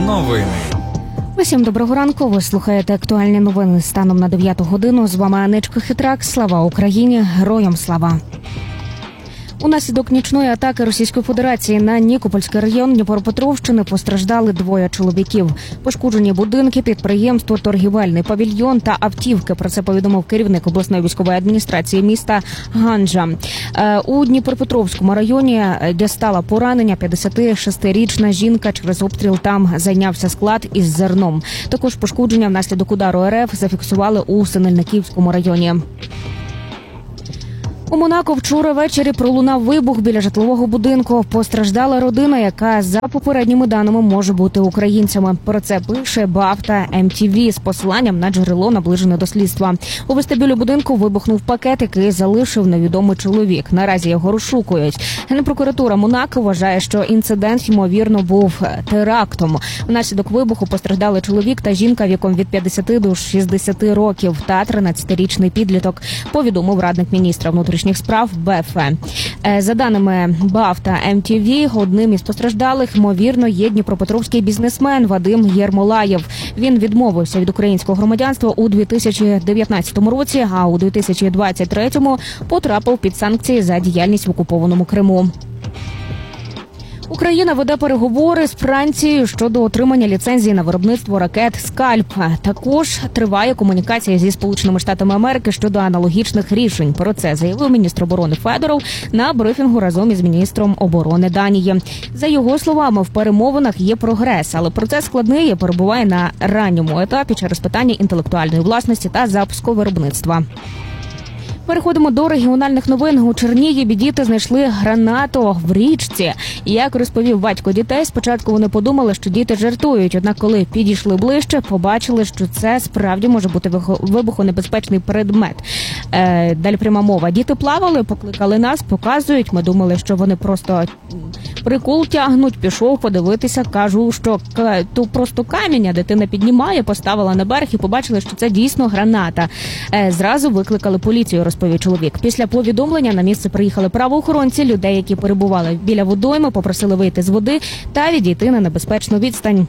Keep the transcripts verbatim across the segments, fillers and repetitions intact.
Новини. Усім доброго ранку. Ви слухаєте актуальні новини станом на дев'яту годину. З вами Анечка Хитрак. Слава Україні! Героям слава! Унаслідок нічної атаки Російської Федерації на Нікопольський район Дніпропетровщини постраждали двоє чоловіків. Пошкоджені будинки, підприємство, торгівельний павільйон та автівки. Про це повідомив керівник обласної військової адміністрації міста Ганджа. У Дніпропетровському районі дістала поранення п'ятдесятишестирічна жінка. Через обстріл там зайнявся склад із зерном. Також пошкодження внаслідок удару РФ зафіксували у Синельниківському районі. У Монако вчора ввечері пролунав вибух біля житлового будинку. Постраждала родина, яка, за попередніми даними, може бути українцями. Про це пише Бафта ем ті ві з посиланням на джерело, наближене до слідства. У вестибюлі будинку вибухнув пакет, який залишив невідомий чоловік. Наразі його розшукують. Генпрокуратура Монако вважає, що інцидент, ймовірно, був терактом. Внаслідок вибуху постраждали чоловік та жінка віком від п'ятдесяти до шістдесяти років та тринадцятирічний підліток, повідомив радник міністра внутрішніх справ Бе Еф Е. За даними Бафта ем ті ві, одним із постраждалих, ймовірно, є дніпропетровський бізнесмен Вадим Єрмолаєв. Він відмовився від українського громадянства у дві тисячі дев'ятнадцятому році, а у дві тисячі двадцять третьому потрапив під санкції за діяльність в окупованому Криму. Україна веде переговори з Францією щодо отримання ліцензії на виробництво ракет «Скальп». Також триває комунікація зі Сполученими Штатами Америки щодо аналогічних рішень. Про це заявив міністр оборони Федоров на брифінгу разом із міністром оборони Данії. За його словами, в перемовинах є прогрес, але процес складний і перебуває на ранньому етапі через питання інтелектуальної власності та запуску виробництва. Переходимо до регіональних новин. У Чернігові діти знайшли гранату в річці. Як розповів батько дітей, спочатку вони подумали, що діти жартують. Однак, коли підійшли ближче, побачили, що це справді може бути вибухонебезпечний предмет. Е, далі пряма мова. Діти плавали, покликали нас, показують. Ми думали, що вони просто прикол тягнуть. Пішов подивитися. Кажу, що то просто камінь, а дитина піднімає, поставила на берег і побачили, що це дійсно граната. Е, зразу викликали поліцію, розповів чоловік. Після повідомлення на місце приїхали правоохоронці. Людей, які перебували біля водойми, попросили вийти з води та відійти на небезпечну відстань.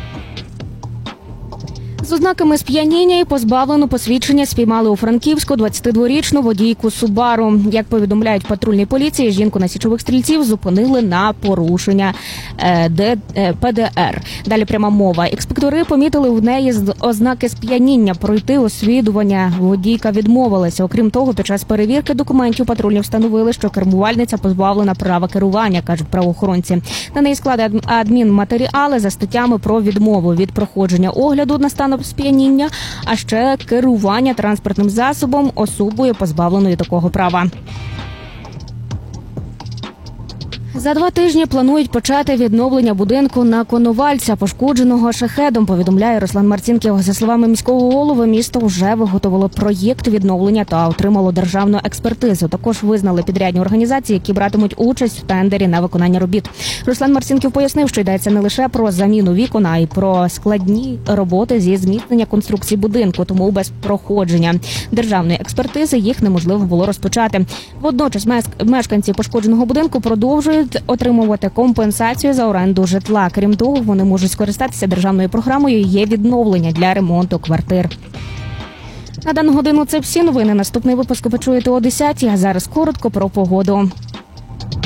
З ознаками сп'яніння і позбавлену посвідчення спіймали у Франківську двадцятидворічну водійку Субару. Як повідомляють в патрульній поліції, жінку на січових стрільців зупинили на порушення пе де ер. Далі пряма мова. Інспектори помітили в неї ознаки сп'яніння. Пройти освідування водійка відмовилася. Окрім того, під час перевірки документів патрульні встановили, що кермувальниця позбавлена права керування, кажуть правоохоронці. На неї складають адмінматеріали за статтями про відмову від проходження огляду на стан сп'яніння, а ще керування транспортним засобом особою, позбавленою такого права. За два тижні планують почати відновлення будинку на Коновальця, пошкодженого шахедом, повідомляє Руслан Марцінків. За словами міського голови, місто вже виготовило проєкт відновлення та отримало державну експертизу. Також визнали підрядні організації, які братимуть участь в тендері на виконання робіт. Руслан Марцінків пояснив, що йдеться не лише про заміну вікон, а й про складні роботи зі зміцнення конструкції будинку, тому без проходження державної експертизи їх неможливо було розпочати. Водночас мешканці пошкодженого будинку продовжують отримувати компенсацію за оренду житла. Крім того, вони можуть скористатися державною програмою «Є відновлення» для ремонту квартир. На дану годину це всі новини. Наступний випуск ви чуєте о десятій, а зараз коротко про погоду.